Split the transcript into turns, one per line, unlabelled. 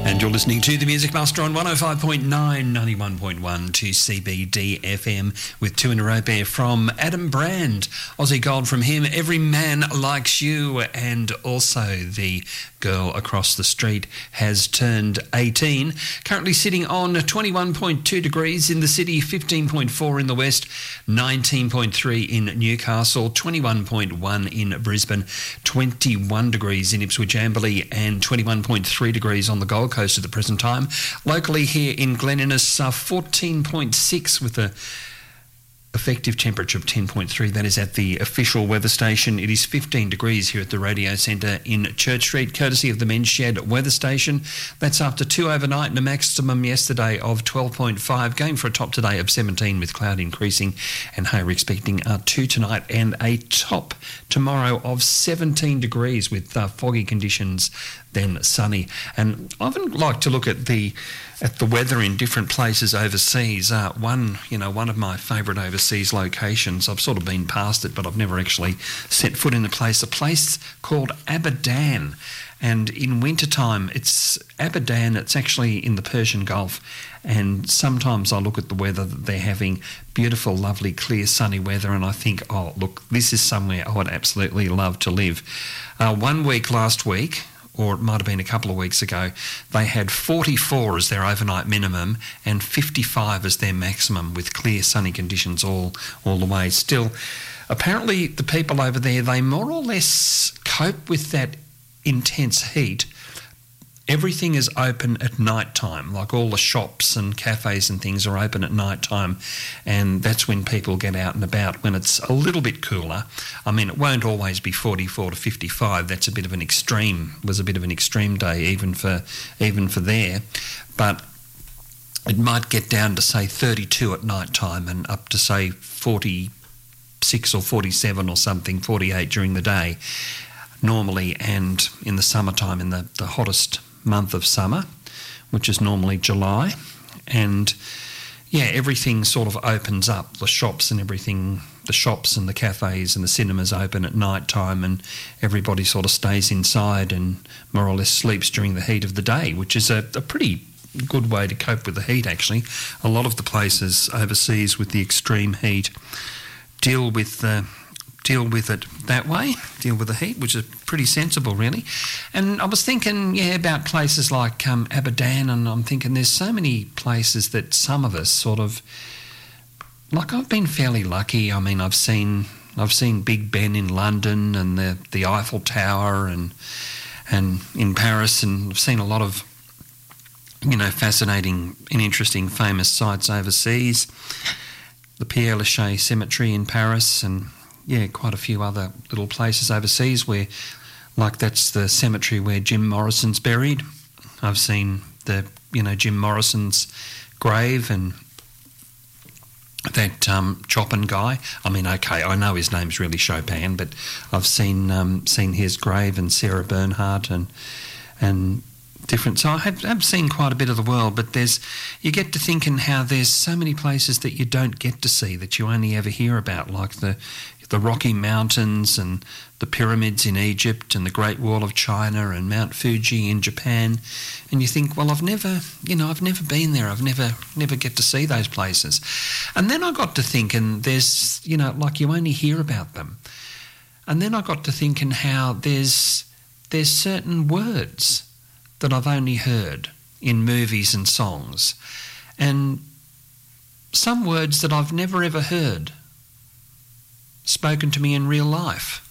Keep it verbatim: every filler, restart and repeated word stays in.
And you're listening to The Music Master on one oh five point nine, ninety-one point one to C B D F M with two in a row there from Adam Brand. Aussie Gold from him, Every Man Likes You, and also the girl across the street has turned eighteen. Currently sitting on twenty-one point two degrees in the city, fifteen point four in the west, nineteen point three in Newcastle, twenty-one point one in Brisbane, twenty-one degrees in Ipswich Amberley, and twenty-one point three degrees on the Gold Coast at the present time. Locally here in Glen Innes, uh, fourteen point six with a effective temperature of ten point three. That is at the official weather station. It is fifteen degrees here at the Radio Centre in Church Street, courtesy of the Men's Shed weather station. That's after two overnight and a maximum yesterday of twelve point five, going for a top today of seventeen with cloud increasing, and hey, we're expecting uh, two tonight and a top tomorrow of seventeen degrees with uh, foggy conditions, then sunny. And I often like to look at the at the weather in different places overseas. Uh, one, you know, one of my favourite overseas locations, I've sort of been past it, but I've never actually set foot in the place, a place called Abadan. And in wintertime, it's Abadan, it's actually in the Persian Gulf. And sometimes I look at the weather that they're having, beautiful, lovely, clear, sunny weather, and I think, oh, look, this is somewhere I would absolutely love to live. Uh, one week last week, or it might have been a couple of weeks ago, they had forty-four as their overnight minimum and fifty-five as their maximum, with clear sunny conditions all, all the way. Still, apparently the people over there, they more or less cope with that intense heat. Everything is open at night time, like all the shops and cafes and things are open at night time, and that's when people get out and about when it's a little bit cooler. I mean, it won't always be forty-four to fifty-five. That's a bit of an extreme, was a bit of an extreme day even for even for there, but it might get down to say thirty-two at night time and up to say forty-six or forty-seven or something, forty-eight during the day normally, and in the summertime, in the, the hottest month of summer, which is normally July. And yeah, everything sort of opens up, the shops and everything, the shops and the cafes and the cinemas open at night time, and everybody sort of stays inside and more or less sleeps during the heat of the day, which is a, a pretty good way to cope with the heat, actually. A lot of the places overseas with the extreme heat deal with the deal with it that way, deal with the heat, which is pretty sensible, really. And I was thinking, yeah, about places like um, Abadan, and I'm thinking there's so many places that some of us sort of, like, I've been fairly lucky. I mean, I've seen I've seen Big Ben in London and the the Eiffel Tower and and in Paris, and I've seen a lot of, you know, fascinating and interesting famous sites overseas. The Père Lachaise Cemetery in Paris, and yeah, quite a few other little places overseas where, like, that's the cemetery where Jim Morrison's buried. I've seen the, you know, Jim Morrison's grave, and that um, Chopin guy. I mean, okay, I know his name's really Chopin, but I've seen um, seen his grave, and Sarah Bernhardt, and and different. So I have, have seen quite a bit of the world, but there's, you get to thinking how there's so many places that you don't get to see, that you only ever hear about, like the the Rocky Mountains and the pyramids in Egypt and the Great Wall of China and Mount Fuji in Japan. And you think, well, I've never, you know, I've never been there. I've never, never get to see those places. And then I got to thinking there's, you know, like you only hear about them. And then I got to thinking how there's, there's certain words that I've only heard in movies and songs, and some words that I've never ever heard spoken to me in real life.